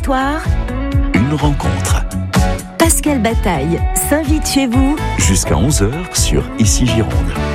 soir, une rencontre. Pascal Bataille s'invite chez vous Jusqu'à 11h sur Ici Gironde.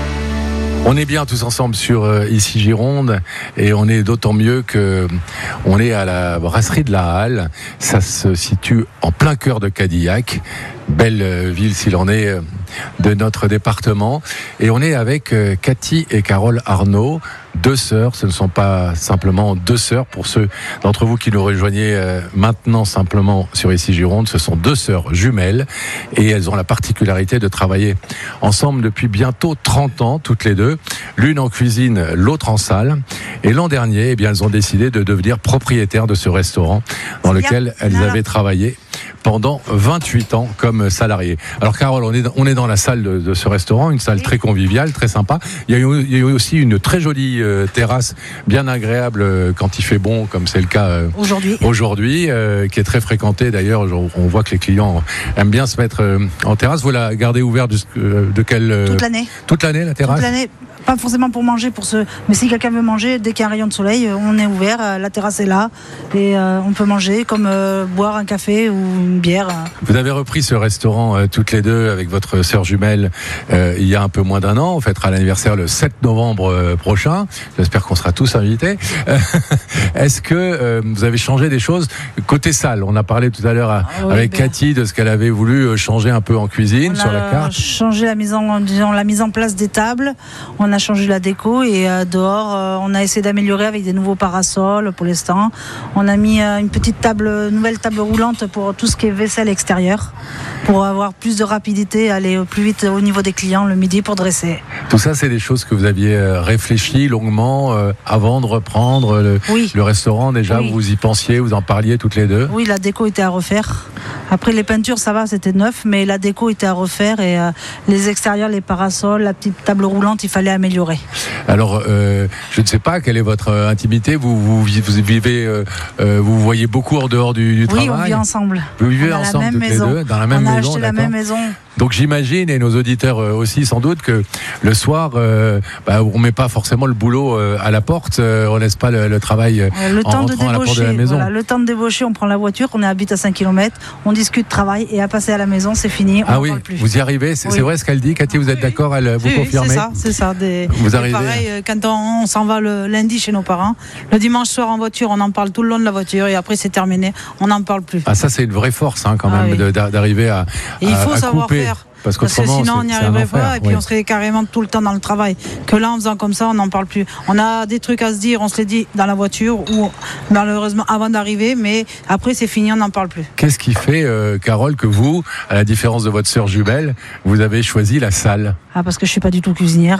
On est bien tous ensemble sur Ici Gironde et on est d'autant mieux que on est à la brasserie de la Halle. Ça se situe en plein cœur de Cadillac, belle ville s'il en est de notre département. Et on est avec Cathy et Carole Arnaud, deux sœurs. Ce ne sont pas simplement deux sœurs. Pour ceux d'entre vous qui nous rejoignez maintenant simplement sur Ici Gironde, ce sont deux sœurs jumelles et elles ont la particularité de travailler ensemble depuis bientôt 30 ans, toutes les deux. L'une en cuisine, l'autre en salle. Et l'an dernier, eh bien, elles ont décidé de devenir propriétaires de ce restaurant dans lequel elles avaient travaillé pendant 28 ans comme salariés. Alors Carole, on est dans la salle de ce restaurant, une salle très conviviale, très sympa. Il y a eu aussi une très jolie terrasse, bien agréable quand il fait bon, comme c'est le cas aujourd'hui, qui est très fréquentée d'ailleurs. On voit que les clients aiment bien se mettre en terrasse. Vous la gardez ouverte de quelle toute l'année. Toute l'année, la terrasse. Toute l'année. Pas forcément pour manger, mais si quelqu'un veut manger, dès qu'il y a un rayon de soleil, on est ouvert, la terrasse est là et on peut manger comme boire un café ou une bière. Vous avez repris ce restaurant toutes les deux avec votre sœur jumelle il y a un peu moins d'un an. On fêtera l'anniversaire le 7 novembre prochain. J'espère qu'on sera tous invités. Est-ce que vous avez changé des choses côté salle? On a parlé tout à l'heure avec Cathy de ce qu'elle avait voulu changer un peu en cuisine sur la carte. On a changé la mise en place des tables. On a changé la déco et dehors on a essayé d'améliorer avec des nouveaux parasols pour l'instant. On a mis une petite nouvelle table roulante pour tout ce qui est vaisselle extérieure pour avoir plus de rapidité, aller plus vite au niveau des clients le midi pour dresser. Tout ça, c'est des choses que vous aviez réfléchi longuement avant de reprendre le restaurant déjà. Oui. Vous y pensiez, vous en parliez toutes les deux? Oui, la déco était à refaire. Après les peintures, ça va, c'était neuf, mais la déco était à refaire et les extérieurs, les parasols, la petite table roulante, il fallait améliorer. Alors, je ne sais pas quelle est votre intimité. Vous vivez, vous voyez beaucoup en dehors du travail. Oui, on vit ensemble. Vous vivez ensemble toutes les deux dans la même maison. On a acheté la même maison. Donc j'imagine, et nos auditeurs aussi sans doute, que le soir, on met pas forcément le boulot à la porte, on laisse pas le travail en rentrant à la porte de la maison. Voilà, le temps de débaucher, on prend la voiture, on habite à 5 km, on discute travail et à passer à la maison, c'est fini. On oui, parle plus. Vous y arrivez, c'est vrai ce qu'elle dit, Cathy, vous êtes d'accord, vous confirmez? C'est ça. Vous arrivez. Pareil, quand on s'en va le lundi chez nos parents, le dimanche soir en voiture, on en parle tout le long de la voiture et après c'est terminé, on n'en parle plus. Ah ça c'est une vraie force quand même d'arriver à il faut savoir couper. faire. Parce que sinon on n'y arriverait pas et puis on serait carrément tout le temps dans le travail. Que là en faisant comme ça on n'en parle plus. On a des trucs à se dire, on se les dit dans la voiture ou malheureusement avant d'arriver, mais après c'est fini, on n'en parle plus. Qu'est-ce qui fait Carole que vous, à la différence de votre sœur jumelle, vous avez choisi la salle? Parce que je suis pas du tout cuisinière,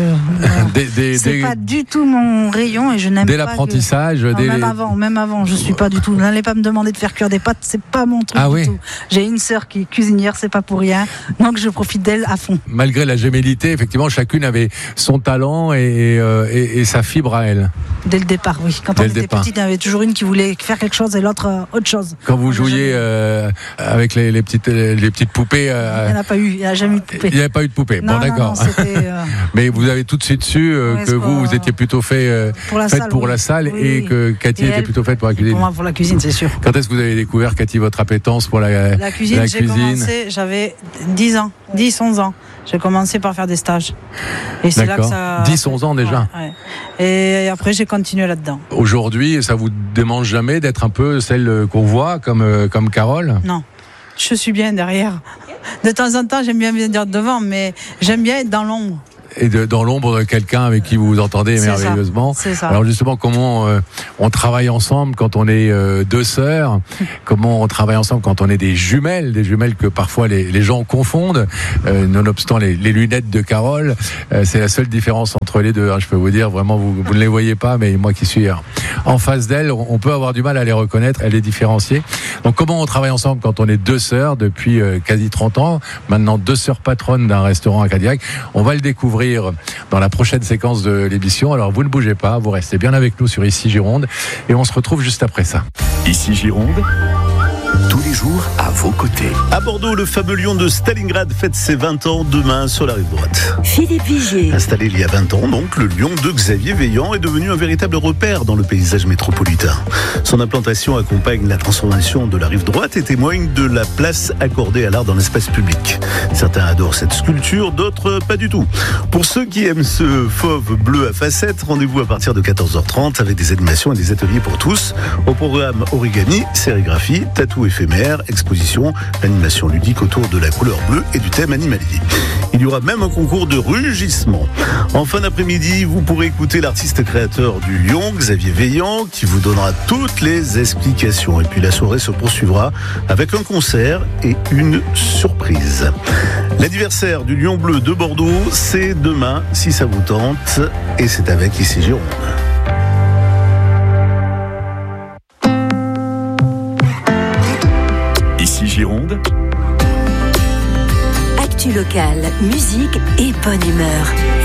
c'est pas du tout mon rayon et je n'aime pas. Dès l'apprentissage, même avant, je suis pas du tout. N'allez pas me demander de faire cuire des pâtes, c'est pas mon truc du tout. J'ai une sœur qui est cuisinière, c'est pas pour rien. Donc je profite d'elle à fond. Malgré la gémellité, effectivement, chacune avait son talent et sa fibre à elle. Dès le départ, oui. Quand on était petite, il y avait toujours une qui voulait faire quelque chose et l'autre autre chose. Quand vous jouiez avec les petites poupées, il n'y en a pas eu, il n'y a jamais eu de poupée. Il n'y avait pas eu de poupée. Non, d'accord. Mais vous avez tout de suite su que vous étiez plutôt faite pour la salle et que Cathy était plutôt faite pour la cuisine. Pour moi, pour la cuisine, c'est sûr. Quand est-ce que vous avez découvert, Cathy, votre appétence pour la cuisine? J'ai commencé, j'avais 10-11 ans. J'ai commencé par faire des stages. Et c'est là que ça... 10-11 ans déjà. Ouais. Et après, j'ai continué là-dedans. Aujourd'hui, ça vous démange jamais d'être un peu celle qu'on voit comme Carole? Non. Je suis bien derrière. De temps en temps, j'aime bien dire devant, mais j'aime bien être dans l'ombre. Et dans l'ombre de quelqu'un avec qui vous vous entendez merveilleusement. C'est ça. Alors justement, comment on travaille ensemble quand on est deux sœurs? Comment on travaille ensemble quand on est des jumelles que parfois les gens confondent, nonobstant les lunettes de Carole. C'est la seule différence entre les deux. Je peux vous dire, vraiment, vous ne les voyez pas, mais moi qui suis en face d'elles, on peut avoir du mal à les reconnaître, à les différencier. Donc comment on travaille ensemble quand on est deux sœurs depuis quasi 30 ans, maintenant deux sœurs patronnes d'un restaurant à Cadillac? On va le découvrir dans la prochaine séquence de l'émission. Alors vous ne bougez pas, vous restez bien avec nous sur Ici Gironde et on se retrouve juste après ça. Ici Gironde, tous les jours à vos côtés. À Bordeaux, le fameux lion de Stalingrad fête ses 20 ans demain sur la rive droite. Philippe Vigier. Installé il y a 20 ans, donc, le lion de Xavier Veillant est devenu un véritable repère dans le paysage métropolitain. Son implantation accompagne la transformation de la rive droite et témoigne de la place accordée à l'art dans l'espace public. Certains adorent cette sculpture, d'autres pas du tout. Pour ceux qui aiment ce fauve bleu à facettes, rendez-vous à partir de 14h30 avec des animations et des ateliers pour tous. Au programme origami, sérigraphie, tatou éphémère, exposition, animation ludique autour de la couleur bleue et du thème animalier. Il y aura même un concours de rugissement. En fin d'après-midi, vous pourrez écouter l'artiste créateur du Lion, Xavier Veillant, qui vous donnera toutes les explications. Et puis la soirée se poursuivra avec un concert et une surprise. L'anniversaire du Lion Bleu de Bordeaux, c'est demain, si ça vous tente, et c'est avec Ici Gironde. Ici Gironde. Actu locale, musique et bonne humeur.